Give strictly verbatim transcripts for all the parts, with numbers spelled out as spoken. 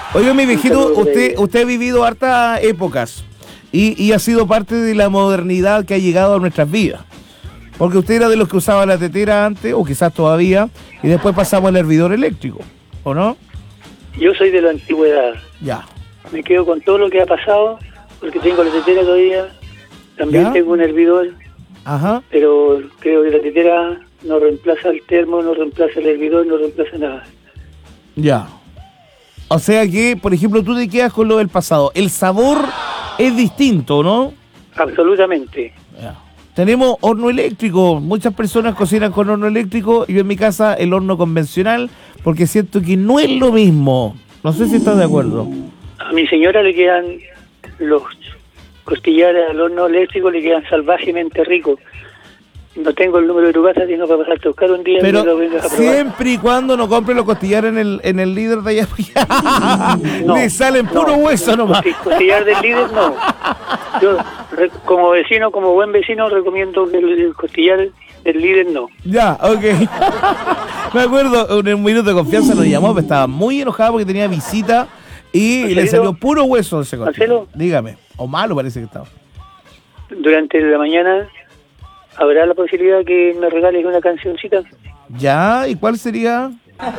Oiga, mi viejito, usted, usted ha vivido hartas épocas y, y ha sido parte de la modernidad que ha llegado a nuestras vidas. Porque usted era de los que usaba la tetera antes, o quizás todavía, y después pasamos al hervidor eléctrico, ¿o no? Yo soy de la antigüedad. Ya. Me quedo con todo lo que ha pasado, porque tengo la tetera todavía, también ¿Ya? tengo un hervidor, Ajá. pero creo que la tetera no reemplaza el termo, no reemplaza el hervidor, no reemplaza nada. Ya. O sea que, por ejemplo, tú te quedas con lo del pasado. El sabor es distinto, ¿no? Absolutamente. Ya. Tenemos horno eléctrico. Muchas personas cocinan con horno eléctrico. Yo en mi casa el horno convencional, porque siento que no es lo mismo. No sé si estás de acuerdo. A mi señora le quedan los costillares al horno eléctrico, le quedan salvajemente ricos. No tengo el número de tu casa, sino para pasarte a buscar un día. Pero y lo vengas a probar. siempre y cuando no compre los costillares en el en el líder de allá. No, Le salen puro no, hueso nomás. costi- Costillar del líder, no. Yo, re- como vecino, como buen vecino, recomiendo que el, el costillar del líder, no. Ya, ok. Me acuerdo, en un minuto de confianza nos llamó, pero estaba muy enojado porque tenía visita y ¿Marcelito? le salió puro hueso ese costillar. ¿Marcelo? Dígame. O malo parece que estaba. Durante la mañana, ¿habrá la posibilidad que me regales una cancioncita Ya, ¿y cuál sería?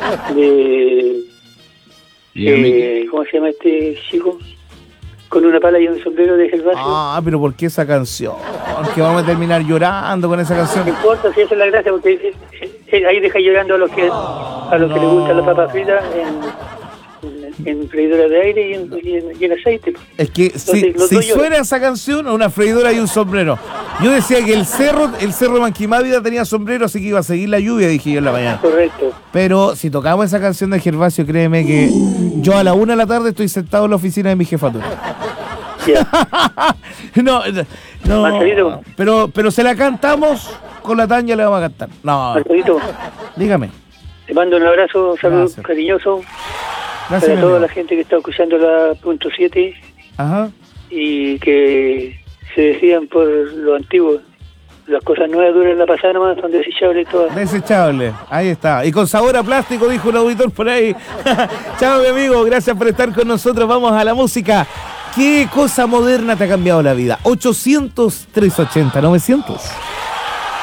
de... Dígame. eh, ¿Cómo se llama este chico? Con una pala y un sombrero de Gervasio. Ah, pero ¿por qué esa canción? Que vamos a terminar llorando con esa No canción. importa si esa es la gracia, porque eh, eh, ahí deja llorando a los que a los que les gusta la papa frita en, en, en freidora de aire y en, y en, y en aceite. Es que si, Entonces, los si dos lloran. suena esa canción, una freidora y un sombrero. Yo decía que el cerro, el cerro de Manquimávida tenía sombrero, así que iba a seguir la lluvia, dije yo en la mañana. Correcto. Pero si tocamos esa canción de Gervasio, créeme que yo a la una de la tarde estoy sentado en la oficina de mi jefatura. Ya. no, no, Marcelito. pero, pero se la cantamos, con la Tania le vamos a cantar. No, Marcelito, dígame. te mando un abrazo, un saludo Gracias. cariñoso Gracias, para mi toda amigo. la gente que está escuchando la punto siete Ajá. y que se decidan por lo antiguo. Las cosas nuevas duran la pasada nomás, son desechables todas. Desechable, ahí está. Y con sabor a plástico, dijo un auditor por ahí. Chao, mi amigo, gracias por estar con nosotros. Vamos a la música. ¿Qué cosa moderna te ha cambiado la vida? ochocientos, trescientos ochenta, novecientos.